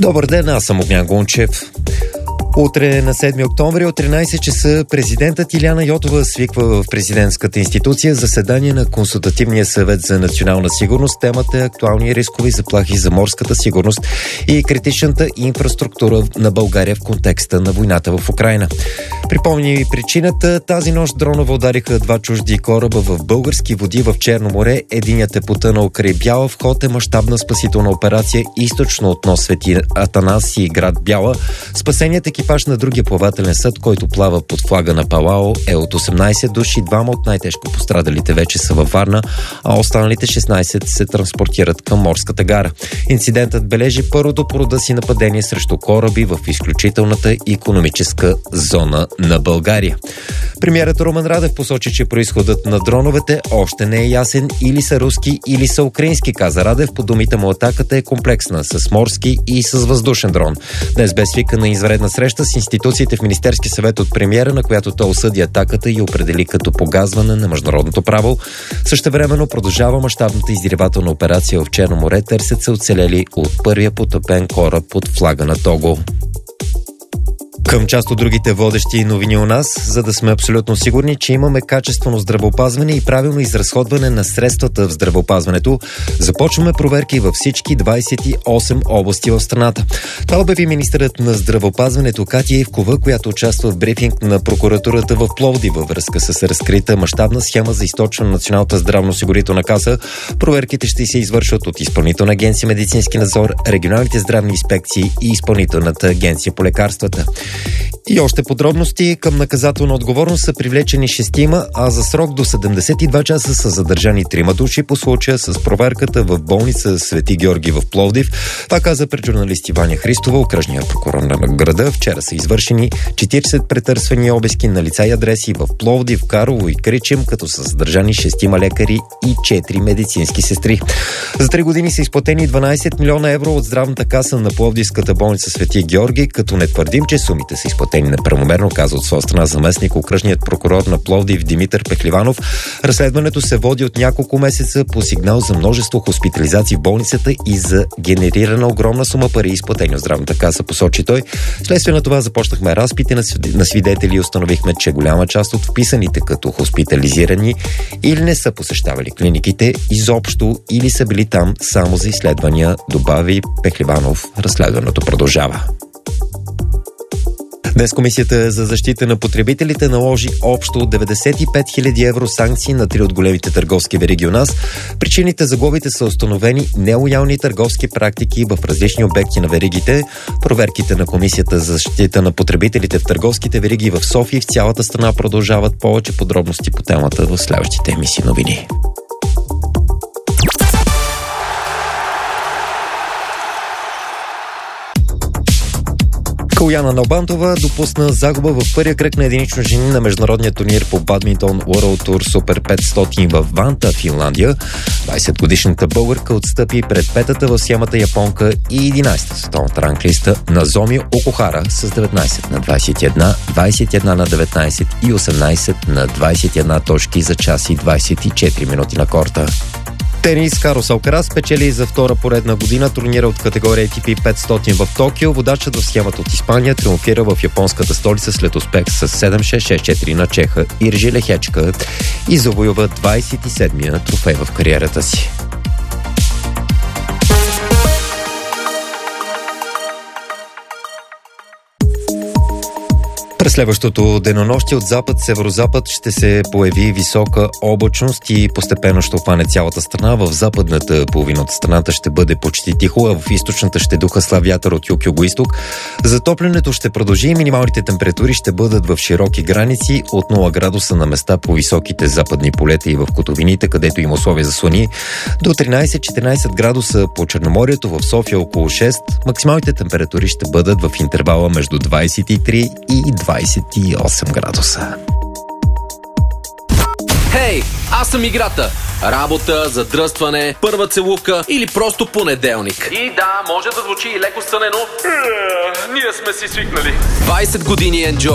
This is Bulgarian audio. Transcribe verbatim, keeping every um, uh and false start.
Добър ден, аз съм Огнян Гунчев. Утре на седми октомври от тринайсет часа президентът Илияна Йотова свиква в президентската институция заседание на Консултативния съвет за национална сигурност. Темата е актуални рискови заплахи за морската сигурност и критичната инфраструктура на България в контекста на войната в Украйна. Припомни ви причината. Тази нощ дронове удариха два чужди кораба в български води в Черно море. Единият е потънал край Бяла. В ход е мащабна спасителна операция източно от нос Свети Атанасий, град Бяла. Спасеният екипаж на другия плавателен съд, който плава под флага на Палао, е от осемнайсет души. Двама от най-тежко пострадалите вече са във Варна, а останалите шестнайсет се транспортират към морската гара. Инцидентът бележи първото по рода си нападение срещу кораби в изключителната икономическа зона на България. Премиерът Румен Радев посочи, че произходът на дроновете още не е ясен. Или са руски, или са украински, каза Радев. По думите му, атаката е комплексна с морски и с въздушен дрон. Днес бе свикана извънредна среща с институциите в Министерски съвет от премиера, на която той осъди атаката и определи като погазване на международното право. Същевременно продължава мащабната издирвателна операция в Черно море. Търсят се оцелели от първия потопен кораб под флага на Того. Към част от другите водещи новини у нас, за да сме абсолютно сигурни, че имаме качествено здравеопазване и правилно изразходване на средствата в здравеопазването, започваме проверки във всички двайсет и осем области в страната. Това обяви министърът на здравеопазването Катя Ивкова, която участва в брифинг на прокуратурата в Пловдив във връзка с разкрита мащабна схема за източване на Националната здравноосигурителна каса. Проверките ще се извършват от Изпълнителна агенция медицински надзор, регионалните здравни инспекции и Изпълнителната агенция по лекарствата. И още подробности. Към наказателна отговорност са привлечени шестима, а за срок до седемдесет и два часа са задържани трима души по случая с проверката в болница Свети Георги в Пловдив. Това каза пред журналисти Ваня Христова, окръжния прокурор на града. Вчера са извършени четирийсет претърсвани обиски на лица и адреси в Пловдив, Карлово и Кричим, като са задържани шестима лекари и четири медицински сестри. За три години са изплатени дванайсет милиона евро от здравната каса на Пловдивската болница Свети Георги, като не твърдим, че сумите са изплатени неправомерно, каза от своя страна заместник окръжният прокурор на Пловдив Димитър Пехливанов. Разследването се води от няколко месеца по сигнал за множество хоспитализации в болницата и за генерирана огромна сума пари, изплатени от здравната каса, посочи той. Вследствие на това започнахме разпити на свидетели и установихме, че голяма част от вписаните като хоспитализирани или не са посещавали клиниките изобщо, или са били там само за изследвания, добави Пехливанов. Разследването продължава. Днес Комисията за защита на потребителите наложи общо деветдесет и пет хиляди евро санкции на три от големите търговски вериги у нас. Причините за глобите са установени нелоялни търговски практики в различни обекти на веригите. Проверките на Комисията за защита на потребителите в търговските вериги в София и в цялата страна продължават. Повече подробности по темата в следващите емисии новини. Яна Налбантова допусна загуба в първия кръг на единично жени на международния турнир по бадминтон World Tour Super петстотин в Ванта, Финландия. двайсетгодишната българка отстъпи пред петата в схемата японка и единайсета световната ранглиста Назоми Окухара с деветнайсет на двайсет и едно, двайсет и едно на деветнайсет и осемнайсет на двайсет и едно точки за час и двайсет и четири минути на корта. Тенис. Карлос Алкарас спечели за втора поредна година турнира от категория Ей Ти Пи петстотин в Токио. Водачът в схемата от Испания триумфира в японската столица след успех с седем шест шест четири на чеха Иржи Лехечка и завоюва двайсет и седмия трофей в кариерата си. През следващото денонощие от запад-северозапад ще се появи висока облачност и постепенно ще опане цялата страна. В западната половина от страната ще бъде почти тихо, а в източната ще духа слаб вятър от юг-юго-исток. Затоплянето ще продължи и минималните температури ще бъдат в широки граници от нула градуса на места по високите западни полета и в котловините, където има условия за слани, до тринайсет-четиринайсет градуса по Черноморието, в София около шест. Максималните температури ще бъдат в интервала между двайсет и три и двайсет и осем градуса. Хей, аз съм играта. Работа, задръстване, първа целувка или просто понеделник. И да, може да звучи и леко сънено. Ние сме си свикнали. двайсет години Enjoy.